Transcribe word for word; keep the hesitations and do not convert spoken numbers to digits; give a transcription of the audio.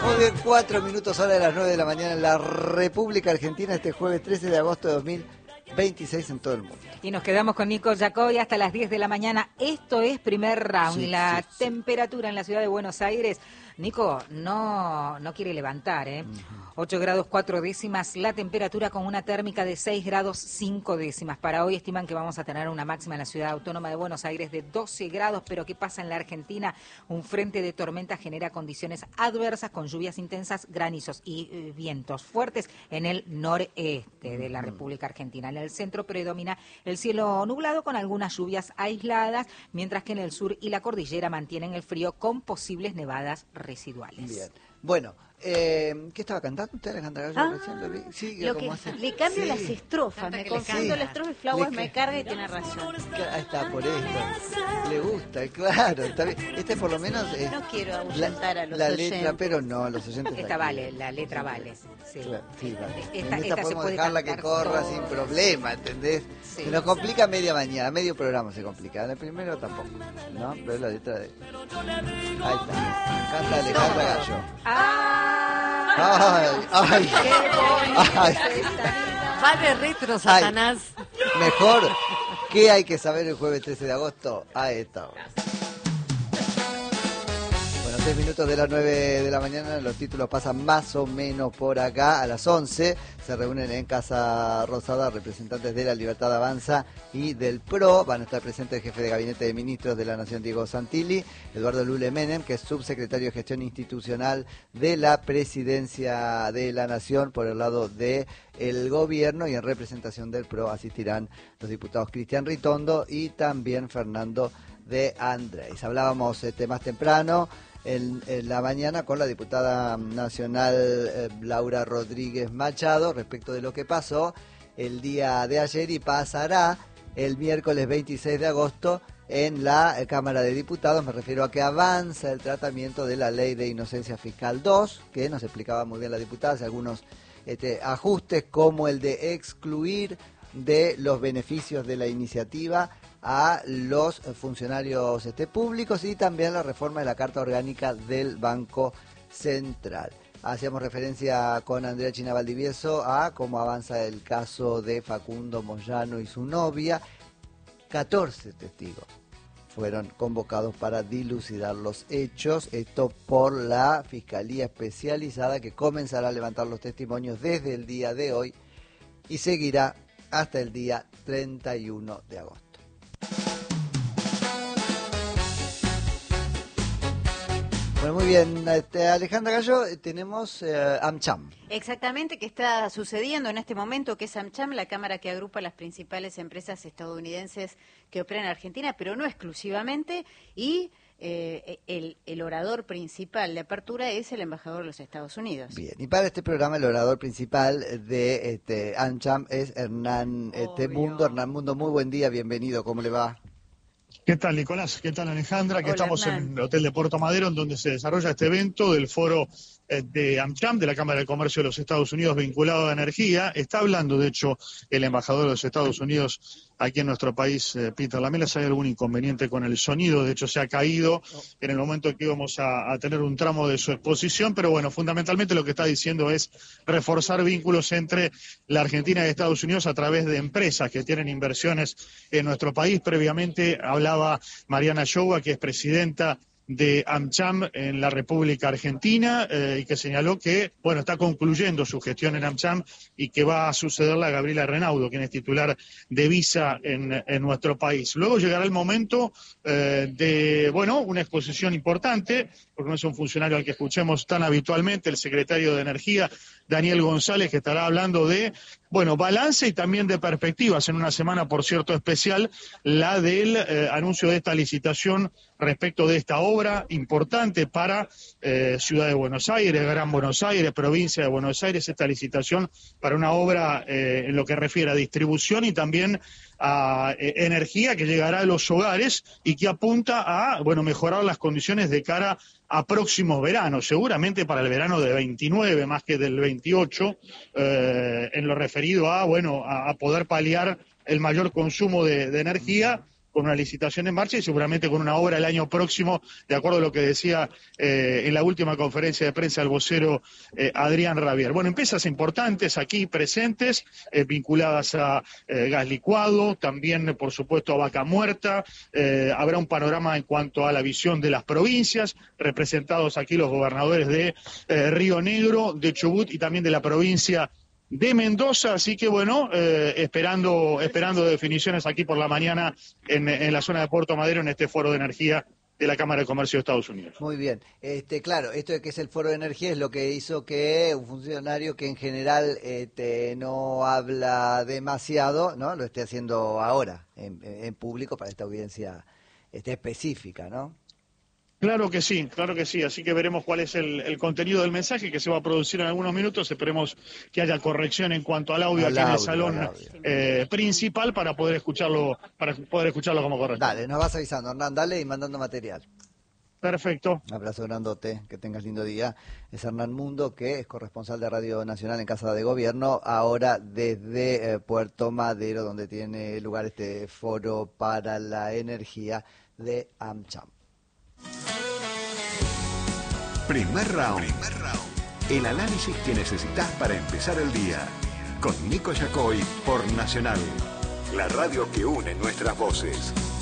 Muy bien, cuatro minutos hora de las nueve de la mañana en la República Argentina, este jueves trece de agosto de dos mil veintiséis en todo el mundo. Y nos quedamos con Nico Jacobi hasta las diez de la mañana. Esto es primer round. Sí, la sí, temperatura sí. en la ciudad de Buenos Aires, Nico, no, no quiere levantar, ¿eh? Uh-huh. ocho grados cuatro décimas, la temperatura con una térmica de seis grados cinco décimas. Para hoy estiman que vamos a tener una máxima en la ciudad autónoma de Buenos Aires de doce grados, pero ¿qué pasa en la Argentina? Un frente de tormenta genera condiciones adversas con lluvias intensas, granizos y eh, vientos fuertes en el noreste de la República Argentina. En el centro predomina el cielo nublado con algunas lluvias aisladas, mientras que en el sur y la cordillera mantienen el frío con posibles nevadas residuales. Bien. Bueno, eh, ¿qué estaba cantando usted, Alejandra Gallo? Ah, recién lo vi. Sí, lo que hace... le cambio sí. las estrofas, me confundo sí. la estrofa y Flowers le... me carga y tiene razón. Ahí está, por esto. Le gusta, claro. Está bien. Este por lo menos... Eh, no quiero ahuyentar la, a los la oyentes. letra, pero no, los oyentes... Esta vale, la letra vale. Sí, claro, sí vale. Esta, en esta, esta podemos se puede dejarla que corra todo. sin problema, ¿entendés? Sí. Se nos complica media mañana, medio programa se complica. En el primero tampoco, ¿no? Pero es la letra de... Ahí está. Canta Alejandra Gallo. ¡Ay! ¡Ay! ¡Ay! ¡Ay! Vale retro, Satanás. Ay, mejor, ¿qué hay que saber el jueves trece de agosto a esta hora? Bueno, seis minutos de las nueve de la mañana, los títulos pasan más o menos por acá. A las once se reúnen en Casa Rosada representantes de la Libertad Avanza y del P R O. Van a estar presentes el jefe de Gabinete de Ministros de la Nación, Diego Santilli, Eduardo Lule Menem, que es subsecretario de Gestión Institucional de la Presidencia de la Nación por el lado de el gobierno, y en representación del P R O asistirán los diputados Cristian Ritondo y también Fernando de Andrés. Hablábamos este, más temprano En, en la mañana con la diputada nacional eh, Laura Rodríguez Machado respecto de lo que pasó el día de ayer y pasará el miércoles veintiséis de agosto en la eh, Cámara de Diputados. Me refiero a que avanza el tratamiento de la Ley de Inocencia Fiscal dos, que nos explicaba muy bien la diputada, hace algunos este, ajustes como el de excluir de los beneficios de la iniciativa a los funcionarios este, públicos, y también la reforma de la Carta Orgánica del Banco Central. Hacíamos referencia con Andrea China Valdivieso a cómo avanza el caso de Facundo Moyano y su novia. catorce testigos fueron convocados para dilucidar los hechos, esto por la Fiscalía Especializada, que comenzará a levantar los testimonios desde el día de hoy y seguirá hasta el día treinta y uno de agosto. Bueno, muy bien, este, Alejandra Gallo, tenemos eh, AmCham. Exactamente, que está sucediendo en este momento, que es AmCham, la cámara que agrupa las principales empresas estadounidenses que operan en Argentina, pero no exclusivamente, y eh, el, el orador principal de apertura es el embajador de los Estados Unidos. Bien, y para este programa el orador principal de este, AmCham es Hernán este, Mundo. Hernán Mundo, muy buen día, bienvenido, ¿cómo le va? ¿Qué tal, Nicolás? ¿Qué tal, Alejandra? Que Hola, estamos Hernán. en el Hotel de Puerto Madero, en donde se desarrolla este evento del foro eh, de AmCham, de la Cámara de Comercio de los Estados Unidos, vinculado a energía. Está hablando, de hecho, el embajador de los Estados Unidos aquí en nuestro país, eh, Peter Lamela. Si hay algún inconveniente con el sonido, de hecho se ha caído en el momento que íbamos a, a tener un tramo de su exposición, pero bueno, fundamentalmente lo que está diciendo es reforzar vínculos entre la Argentina y Estados Unidos a través de empresas que tienen inversiones en nuestro país. Previamente hablaba Mariana Youa, que es presidenta de AmCham en la República Argentina, eh, y que señaló que, bueno, está concluyendo su gestión en AmCham y que va a sucederla a Gabriela Renaudo, quien es titular de Visa en, en nuestro país. Luego llegará el momento eh, de, bueno, una exposición importante, porque no es un funcionario al que escuchemos tan habitualmente, el secretario de Energía, Daniel González, que estará hablando de, bueno, balance y también de perspectivas en una semana, por cierto, especial, la del eh, anuncio de esta licitación respecto de esta obra importante para eh, Ciudad de Buenos Aires, Gran Buenos Aires, provincia de Buenos Aires, esta licitación para una obra eh, en lo que refiere a distribución y también a eh, energía que llegará a los hogares y que apunta a, bueno, mejorar las condiciones de cara a próximos veranos, seguramente para el verano de veintinueve más que del veintiocho, eh, en lo referido a, bueno, a, a poder paliar el mayor consumo de, de energía con una licitación en marcha y seguramente con una obra el año próximo, de acuerdo a lo que decía eh, en la última conferencia de prensa el vocero eh, Adrián Rabier. Bueno, empresas importantes aquí presentes, eh, vinculadas a eh, gas licuado, también, por supuesto, a Vaca Muerta. Eh, habrá un panorama en cuanto a la visión de las provincias, representados aquí los gobernadores de eh, Río Negro, de Chubut y también de la provincia de Mendoza, así que bueno, eh, esperando esperando definiciones aquí por la mañana en, en la zona de Puerto Madero, en este foro de energía de la Cámara de Comercio de Estados Unidos. Muy bien, este, claro, esto de que es el foro de energía es lo que hizo que un funcionario que en general este, no habla demasiado, ¿no? Lo esté haciendo ahora en, en público para esta audiencia este, específica, ¿no? Claro que sí, claro que sí, así que veremos cuál es el, el contenido del mensaje que se va a producir en algunos minutos. Esperemos que haya corrección en cuanto al audio al aquí audio, en el salón eh, principal para poder escucharlo para poder escucharlo como corresponde. Dale, nos vas avisando, Hernán, dale y mandando material. Perfecto. Un abrazo grandote, que tengas lindo día. Es Hernán Mundo, que es corresponsal de Radio Nacional en Casa de Gobierno, ahora desde eh, Puerto Madero, donde tiene lugar este foro para la energía de AmCham. Primer round. Primer round. El análisis que necesitas para empezar el día. Con Nico Yacoy por Nacional. La radio que une nuestras voces.